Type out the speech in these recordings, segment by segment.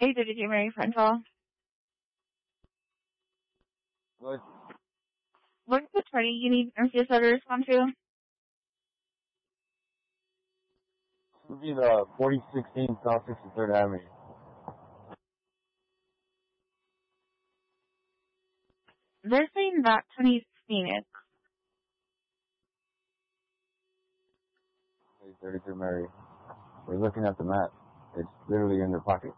Hey, did you marry Frenchall? What? What's the party you need Garcia to respond to? This would be the 4016 South 63rd Avenue. They're saying that 20 Phoenix. 32 Mary. We're looking at the map. It's literally in their pocket.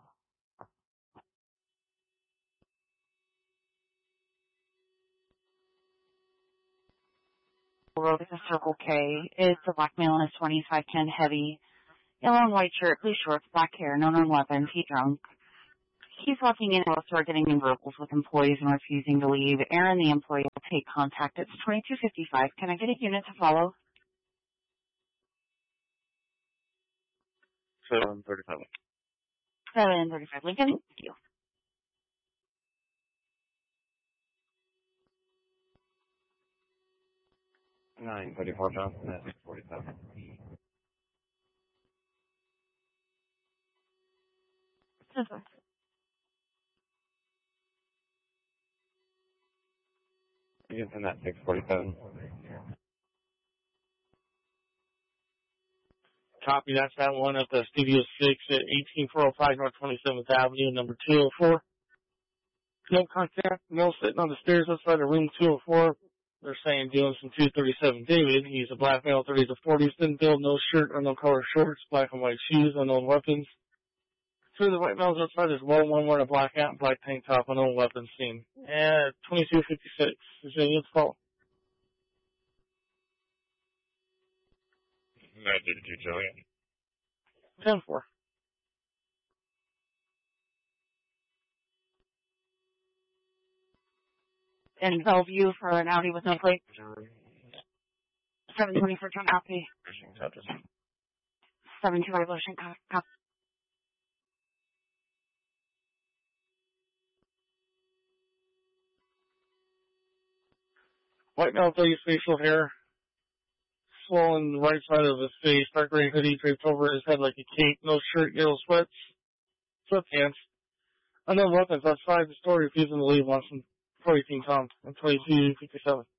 Road is a Circle K. It's a black male in his 20s, 5'10", heavy, yellow and white shirt, blue shorts, black hair, no known weapons. He's drunk. He's walking in and will start getting in verbals with employees and refusing to leave. Aaron, the employee, will take contact. It's 2255. Can I get a unit to follow? 735. 735 Lincoln. Thank you. Nine 34 Johnson at 647. You can send that 647. Copy, that's that one at the Studio 6 at 18405 North 27th Avenue, number 204. No contact, male sitting on the stairs outside of room 204. They're saying doing some 237 David. He's a black male, 30s to 40s, thin build, no shirt or no color shorts, black and white shoes, unknown weapons. Two of the white males outside is one wearing a black hat and black tank top, unknown weapons seen. At 2256, Virginia Fall. 932 Juliet. 10-4. In Bellevue for an Audi with no plate. 724 John copy. 725 Ocean copy. White male, 30 facial hair. Swollen the right side of his face, dark gray hoodie draped over his head like a cape, no shirt, yellow sweatpants. Unknown weapons outside the store, refusing to leave, wants some 40 King Tom, and 2257.